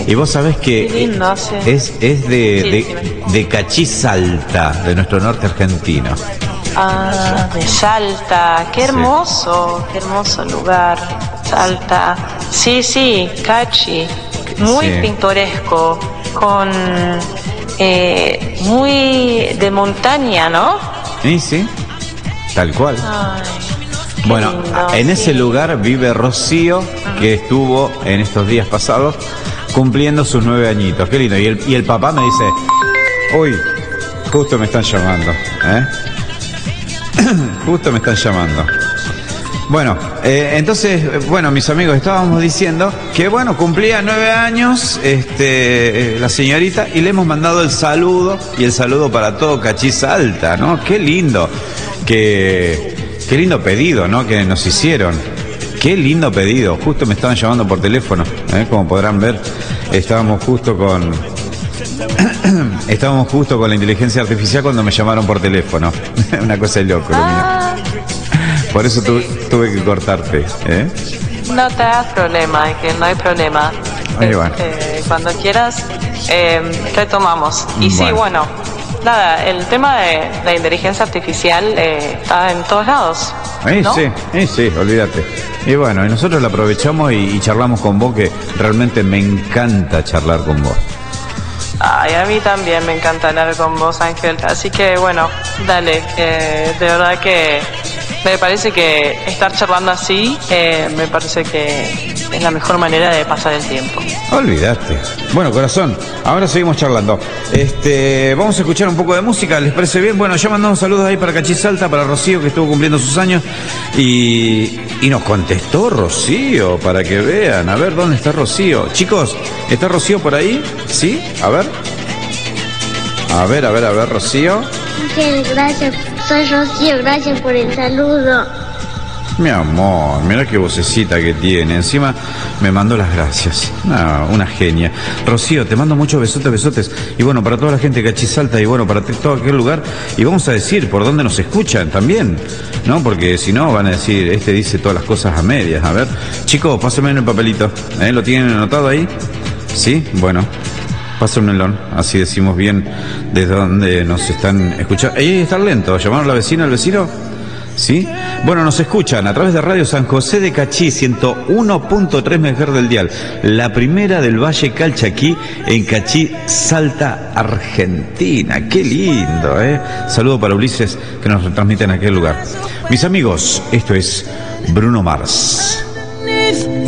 Y vos sabés que Qué lindo, sí. es de Cachí, Salta, de nuestro norte argentino. Ah, de Salta, qué hermoso lugar, Salta. Sí, sí, Cachi, muy Sí. pintoresco, con muy de montaña, ¿no? ¿Y sí? Tal cual. Ay, qué Bueno, lindo, en ese sí. lugar vive Rocío, que estuvo en estos días pasados cumpliendo sus 9 añitos. Qué lindo. Y el papá me dice, uy, justo me están llamando, ¿eh? Justo me están llamando. Bueno, entonces, bueno, mis amigos, estábamos diciendo que, bueno, cumplía 9 años la señorita, y le hemos mandado el saludo, y el saludo para todo Cachí, Salta, ¿no? Qué lindo, qué lindo pedido, ¿no? Que nos hicieron. Qué lindo pedido. Justo me estaban llamando por teléfono, como podrán ver, estábamos justo con la inteligencia artificial cuando me llamaron por teléfono. Una cosa de loco, lo mío. Ah, Por eso tuve que cortarte, ¿eh? no te das problema, es que no hay problema. Ahí va. Cuando quieras, retomamos. Y sí, Bueno. bueno, nada, el tema de la inteligencia artificial está en todos lados, ¿no? Sí, olvídate. Y bueno, y nosotros la aprovechamos y charlamos con vos, que realmente me encanta charlar con vos. Ay, a mí también me encanta hablar con vos, Ángel. Así que bueno, dale, de verdad que me parece que estar charlando así, me parece que es la mejor manera de pasar el tiempo. Olvídate. Bueno, corazón, ahora seguimos charlando. Vamos a escuchar un poco de música, ¿les parece bien? Bueno, ya mandamos saludos ahí para Cachí, Salta, para Rocío, que estuvo cumpliendo sus años, y nos contestó Rocío, para que vean. A ver, ¿dónde está Rocío? Chicos, ¿está Rocío por ahí? ¿Sí? A ver, Rocío. Ángel, gracias. Soy Rocío, gracias por el saludo. Mi amor, mira qué vocecita que tiene. Encima me mandó las gracias. Una genia. Rocío, te mando muchos besotes. Y bueno, para toda la gente de Cachí, Salta, y bueno, para todo aquel lugar. Y vamos a decir por dónde nos escuchan también, ¿no? Porque si no van a decir, dice todas las cosas a medias. A ver, chicos, pásenme en el papelito. ¿Lo tienen anotado ahí? ¿Sí? Bueno, pásenmelo. Así decimos bien desde dónde nos están escuchando. Ahí está lento. ¿Llamaron a la vecina, al vecino? ¿Sí? Bueno, nos escuchan a través de Radio San José de Cachí, 101.3 MHz del dial, la primera del Valle Calchaquí, en Cachí, Salta, Argentina. Qué lindo, ¿eh? Saludo para Ulises, que nos retransmite en aquel lugar. Mis amigos, esto es Bruno Mars.